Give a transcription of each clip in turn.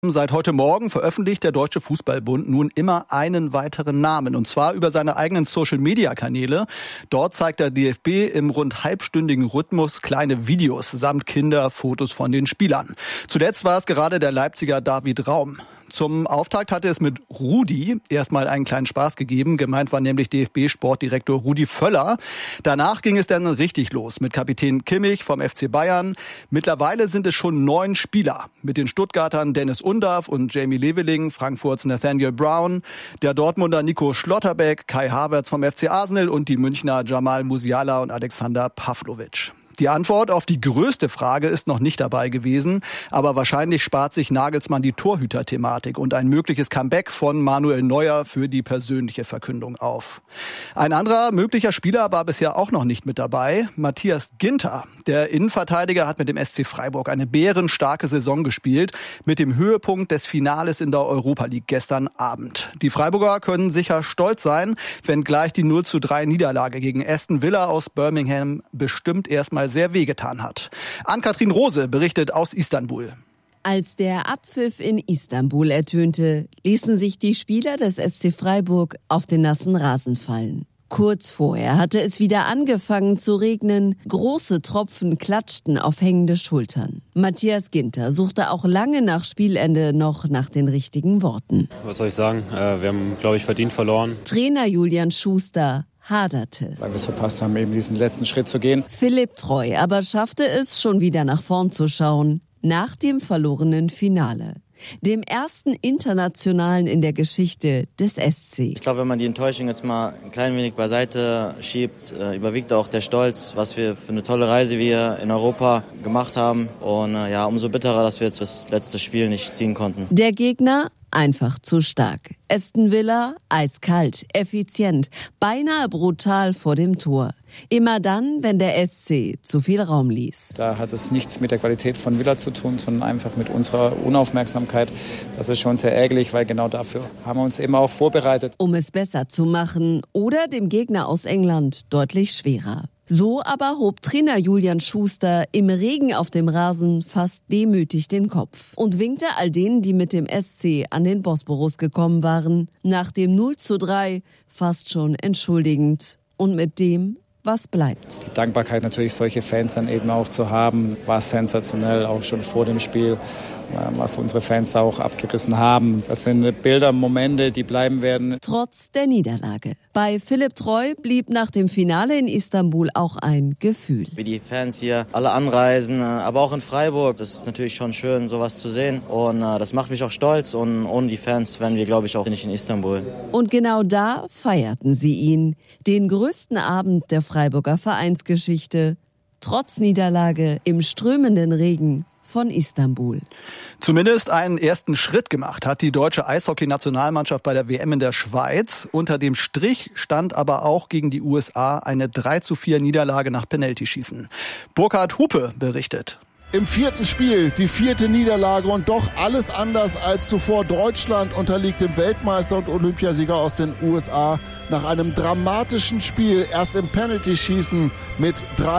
Seit heute Morgen veröffentlicht der Deutsche Fußballbund nun immer einen weiteren Namen, und zwar über seine eigenen Social-Media-Kanäle. Dort zeigt der DFB im rund halbstündigen Rhythmus kleine Videos samt Kinderfotos von den Spielern. Zuletzt war es gerade der Leipziger David Raum. Zum Auftakt hatte es mit Rudi erstmal einen kleinen Spaß gegeben. Gemeint war nämlich DFB-Sportdirektor Rudi Völler. Danach ging es dann richtig los mit Kapitän Kimmich vom FC Bayern. Mittlerweile sind es schon 9 Spieler. Mit den Stuttgartern Dennis Undaff und Jamie Leveling, Frankfurts Nathaniel Brown, der Dortmunder Nico Schlotterbeck, Kai Havertz vom FC Arsenal und die Münchner Jamal Musiala und Alexander Pavlovic. Die Antwort auf die größte Frage ist noch nicht dabei gewesen, aber wahrscheinlich spart sich Nagelsmann die Torhüter-Thematik und ein mögliches Comeback von Manuel Neuer für die persönliche Verkündung auf. Ein anderer möglicher Spieler war bisher auch noch nicht mit dabei, Matthias Ginter. Der Innenverteidiger hat mit dem SC Freiburg eine bärenstarke Saison gespielt, mit dem Höhepunkt des Finales in der Europa League gestern Abend. Die Freiburger können sicher stolz sein, wenngleich die 0:3 Niederlage gegen Aston Villa aus Birmingham bestimmt erstmal sehr wehgetan hat. Ann-Kathrin Rose berichtet aus Istanbul. Als der Abpfiff in Istanbul ertönte, ließen sich die Spieler des SC Freiburg auf den nassen Rasen fallen. Kurz vorher hatte es wieder angefangen zu regnen. Große Tropfen klatschten auf hängende Schultern. Matthias Ginter suchte auch lange nach Spielende noch nach den richtigen Worten. Was soll ich sagen? Wir haben, glaube ich, verdient verloren. Trainer Julian Schuster haderte. Weil wir es verpasst haben, eben diesen letzten Schritt zu gehen. Philipp Treu aber schaffte es, schon wieder nach vorn zu schauen, nach dem verlorenen Finale. Dem ersten internationalen in der Geschichte des SC. Ich glaube, wenn man die Enttäuschung jetzt mal ein klein wenig beiseite schiebt, überwiegt auch der Stolz, was wir für eine tolle Reise wir in Europa gemacht haben. Und umso bitterer, dass wir jetzt das letzte Spiel nicht ziehen konnten. Der Gegner einfach zu stark. Aston Villa eiskalt, effizient, beinahe brutal vor dem Tor. Immer dann, wenn der SC zu viel Raum ließ. Da hat es nichts mit der Qualität von Villa zu tun, sondern einfach mit unserer Unaufmerksamkeit. Das ist schon sehr ärgerlich, weil genau dafür haben wir uns eben auch vorbereitet. Um es besser zu machen oder dem Gegner aus England deutlich schwerer. So aber hob Trainer Julian Schuster im Regen auf dem Rasen fast demütig den Kopf und winkte all denen, die mit dem SC an den Bosporus gekommen waren, nach dem 0:3 fast schon entschuldigend und mit dem, was bleibt. Die Dankbarkeit natürlich, solche Fans dann eben auch zu haben, war sensationell, auch schon vor dem Spiel, was unsere Fans auch abgerissen haben. Das sind Bilder, Momente, die bleiben werden. Trotz der Niederlage. Bei Philipp Treu blieb nach dem Finale in Istanbul auch ein Gefühl. Wie die Fans hier alle anreisen, aber auch in Freiburg. Das ist natürlich schon schön, sowas zu sehen. Und das macht mich auch stolz. Und ohne die Fans wären wir, glaube ich, auch nicht in Istanbul. Und genau da feierten sie ihn. Den größten Abend der Freiburger Vereinsgeschichte. Trotz Niederlage im strömenden Regen von Istanbul. Zumindest einen ersten Schritt gemacht hat die deutsche Eishockey-Nationalmannschaft bei der WM in der Schweiz. Unter dem Strich stand aber auch gegen die USA eine 3:4 Niederlage nach Penaltyschießen. Burkhard Hupe berichtet. Im 4. Spiel die 4. Niederlage und doch alles anders als zuvor. Deutschland unterliegt dem Weltmeister und Olympiasieger aus den USA nach einem dramatischen Spiel. Erst im Penaltyschießen mit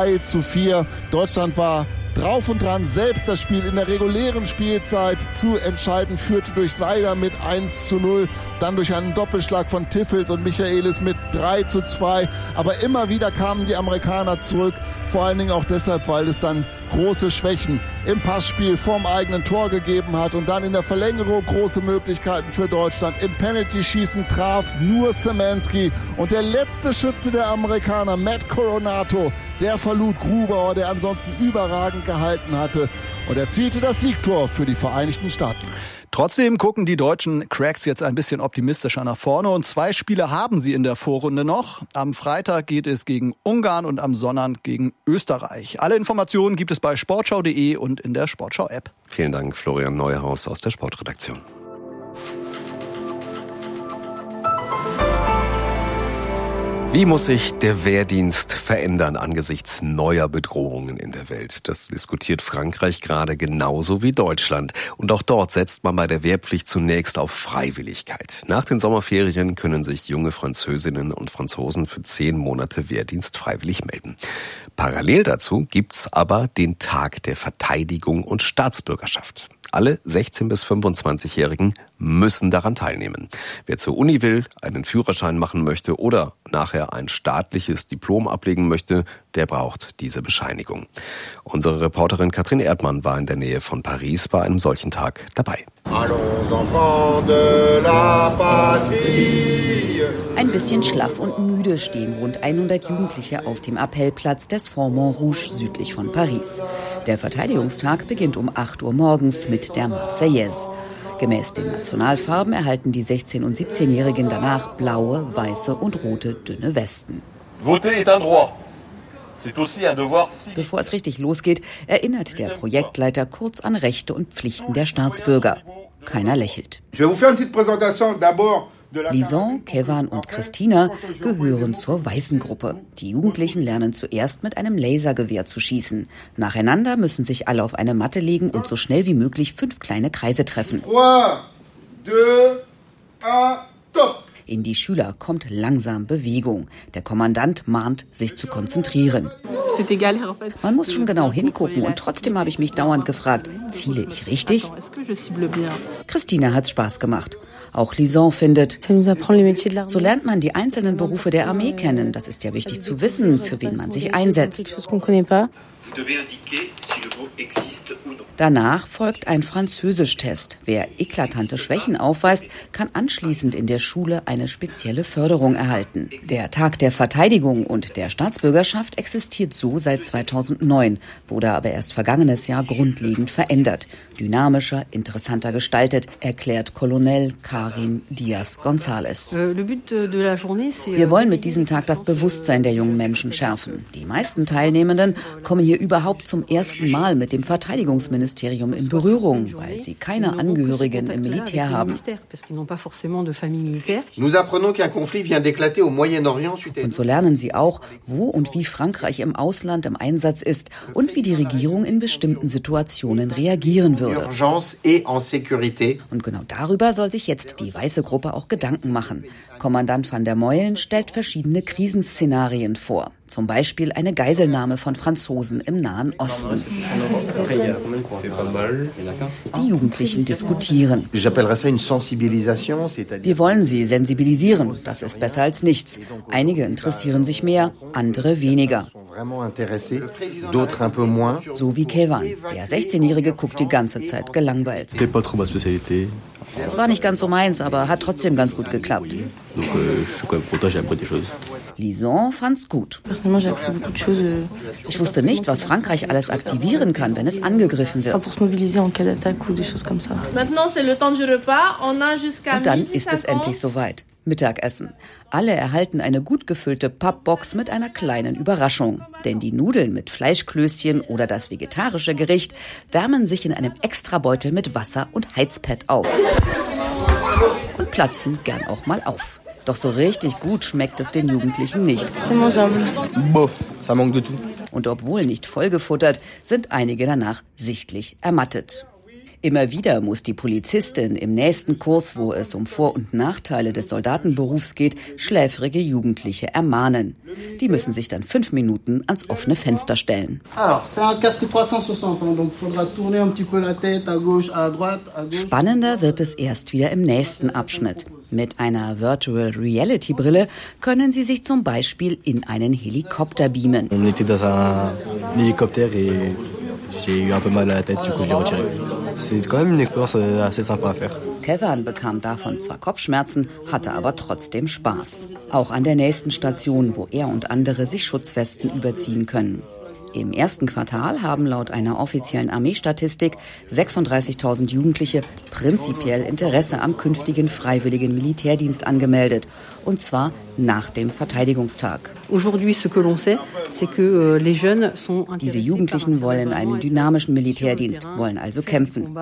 3:4. Deutschland war drauf und dran, selbst das Spiel in der regulären Spielzeit zu entscheiden, führte durch Seider mit 1:0, dann durch einen Doppelschlag von Tiffels und Michaelis mit 3:2. Aber immer wieder kamen die Amerikaner zurück, vor allen Dingen auch deshalb, weil es dann große Schwächen im Passspiel vorm eigenen Tor gegeben hat und dann in der Verlängerung große Möglichkeiten für Deutschland. Im Penaltyschießen traf nur Szymanski und der letzte Schütze der Amerikaner, Matt Coronato, der verlud Grubauer, der ansonsten überragend gehalten hatte und erzielte das Siegtor für die Vereinigten Staaten. Trotzdem gucken die deutschen Cracks jetzt ein bisschen optimistischer nach vorne und 2 Spiele haben sie in der Vorrunde noch. Am Freitag geht es gegen Ungarn und am Sonntag gegen Österreich. Alle Informationen gibt es bei sportschau.de und in der Sportschau-App. Vielen Dank, Florian Neuhaus aus der Sportredaktion. Wie muss sich der Wehrdienst verändern angesichts neuer Bedrohungen in der Welt? Das diskutiert Frankreich gerade genauso wie Deutschland. Und auch dort setzt man bei der Wehrpflicht zunächst auf Freiwilligkeit. Nach den Sommerferien können sich junge Französinnen und Franzosen für 10 Monate Wehrdienst freiwillig melden. Parallel dazu gibt's aber den Tag der Verteidigung und Staatsbürgerschaft. Alle 16- bis 25-Jährigen müssen daran teilnehmen. Wer zur Uni will, einen Führerschein machen möchte oder nachher ein staatliches Diplom ablegen möchte, der braucht diese Bescheinigung. Unsere Reporterin Katrin Erdmann war in der Nähe von Paris bei einem solchen Tag dabei. Ein bisschen schlaff und müde stehen rund 100 Jugendliche auf dem Appellplatz des Front Montrouge südlich von Paris. Der Verteidigungstag beginnt um 8 Uhr morgens mit der Marseillaise. Gemäß den Nationalfarben erhalten die 16- und 17-Jährigen danach blaue, weiße und rote dünne Westen. Voter est un droit. Bevor es richtig losgeht, erinnert der Projektleiter kurz an Rechte und Pflichten der Staatsbürger. Keiner lächelt. Lison, Kevan und Christina gehören zur weißen Gruppe. Die Jugendlichen lernen zuerst mit einem Lasergewehr zu schießen. Nacheinander müssen sich alle auf eine Matte legen und so schnell wie möglich 5 kleine Kreise treffen. 3, 2, 1, top! In die Schüler kommt langsam Bewegung. Der Kommandant mahnt, sich zu konzentrieren. Man muss schon genau hingucken und trotzdem habe ich mich dauernd gefragt, ziele ich richtig? Christina hat's Spaß gemacht. Auch Lison findet, so lernt man die einzelnen Berufe der Armee kennen. Das ist ja wichtig zu wissen, für wen man sich einsetzt. Danach folgt ein Französisch-Test. Wer eklatante Schwächen aufweist, kann anschließend in der Schule eine spezielle Förderung erhalten. Der Tag der Verteidigung und der Staatsbürgerschaft existiert so seit 2009, wurde aber erst vergangenes Jahr grundlegend verändert. Dynamischer, interessanter gestaltet, erklärt Colonel Karim Diaz-González. Wir wollen mit diesem Tag das Bewusstsein der jungen Menschen schärfen. Die meisten Teilnehmenden kommen hier überhaupt zum ersten Mal mit dem Verteidigungsministerium in Berührung, weil sie keine Angehörigen im Militär haben. Und so lernen sie auch, wo und wie Frankreich im Ausland im Einsatz ist und wie die Regierung in bestimmten Situationen reagieren würde. Und genau darüber soll sich jetzt die weiße Gruppe auch Gedanken machen. Kommandant van der Meulen stellt verschiedene Krisenszenarien vor. Zum Beispiel eine Geiselnahme von Franzosen im Nahen Osten. Die Jugendlichen diskutieren. Wir wollen sie sensibilisieren. Das ist besser als nichts. Einige interessieren sich mehr, andere weniger. So wie Kevan. Der 16-Jährige guckt die ganze Zeit gelangweilt. Es war nicht ganz so meins, aber hat trotzdem ganz gut geklappt. Lison fand's gut. Ich wusste nicht, was Frankreich alles aktivieren kann, wenn es angegriffen wird. Und dann ist es endlich soweit. Mittagessen. Alle erhalten eine gut gefüllte Pappbox mit einer kleinen Überraschung. Denn die Nudeln mit Fleischklößchen oder das vegetarische Gericht wärmen sich in einem Extrabeutel mit Wasser und Heizpad auf. Und platzen gern auch mal auf. Doch so richtig gut schmeckt es den Jugendlichen nicht. Und obwohl nicht vollgefuttert, sind einige danach sichtlich ermattet. Immer wieder muss die Polizistin im nächsten Kurs, wo es um Vor- und Nachteile des Soldatenberufs geht, schläfrige Jugendliche ermahnen. Die müssen sich dann 5 Minuten ans offene Fenster stellen. Spannender wird es erst wieder im nächsten Abschnitt. Mit einer Virtual Reality Brille können sie sich zum Beispiel in einen Helikopter beamen. Kevan bekam davon zwar Kopfschmerzen, hatte aber trotzdem Spaß. Auch an der nächsten Station, wo er und andere sich Schutzwesten überziehen können. Im ersten Quartal haben laut einer offiziellen Armeestatistik 36.000 Jugendliche prinzipiell Interesse am künftigen freiwilligen Militärdienst angemeldet. Und zwar nach dem Verteidigungstag. Diese Jugendlichen wollen einen dynamischen Militärdienst, wollen also kämpfen.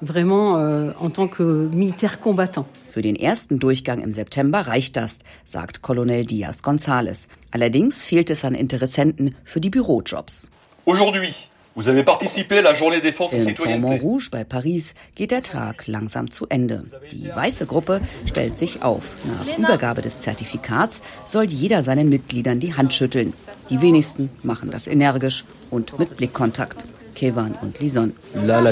Für den ersten Durchgang im September reicht das, sagt Colonel Diaz-González. Allerdings fehlt es an Interessenten für die Bürojobs. Im Front Montrouge bei Paris geht der Tag langsam zu Ende. Die weiße Gruppe stellt sich auf. Nach Übergabe des Zertifikats soll jeder seinen Mitgliedern die Hand schütteln. Die wenigsten machen das energisch und mit Blickkontakt. Kevan und Lison. Der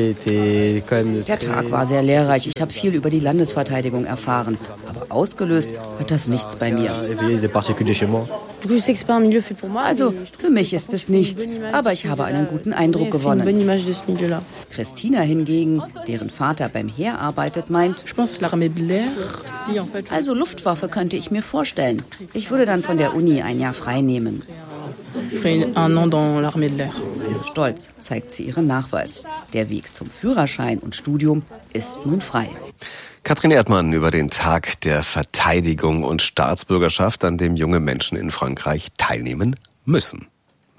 Tag war sehr lehrreich. Ich habe viel über die Landesverteidigung erfahren. Aber ausgelöst hat das nichts bei mir. Also, für mich ist es nichts. Aber ich habe einen guten Eindruck gewonnen. Christina hingegen, deren Vater beim Heer arbeitet, meint, also Luftwaffe könnte ich mir vorstellen. Ich würde dann von der Uni ein Jahr frei nehmen. Stolz zeigt sie ihren Nachweis. Der Weg zum Führerschein und Studium ist nun frei. Katrin Erdmann über den Tag der Verteidigung und Staatsbürgerschaft, an dem junge Menschen in Frankreich teilnehmen müssen.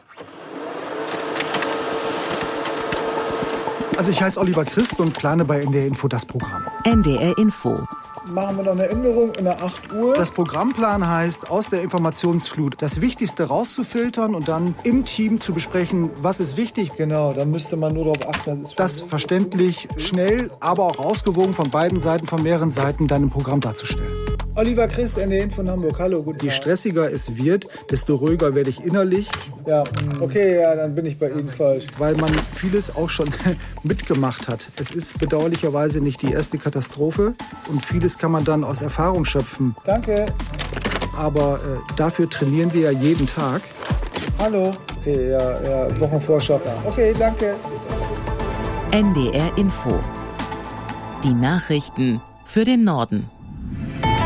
Also ich heiße Oliver Christ und plane bei NDR Info das Programm. NDR Info. Machen wir noch eine Änderung in der 8 Uhr. Das Programmplan heißt, aus der Informationsflut das Wichtigste rauszufiltern und dann im Team zu besprechen, was ist wichtig. Genau, da müsste man nur darauf achten. Das verständlich, schnell, aber auch ausgewogen von beiden Seiten, von mehreren Seiten dann im Programm darzustellen. Oliver Christ, NDR Info von Hamburg. Hallo, guten Tag. Je stressiger es wird, desto ruhiger werde ich innerlich. Ja, okay, ja, dann bin ich bei Ihnen falsch. Weil man vieles auch schon mitgemacht hat. Es ist bedauerlicherweise nicht die erste Katastrophe und vieles kann man dann aus Erfahrung schöpfen. Danke. Aber dafür trainieren wir ja jeden Tag. Hallo. Okay, ja, Wochenvorschau. Okay, danke. NDR Info. Die Nachrichten für den Norden.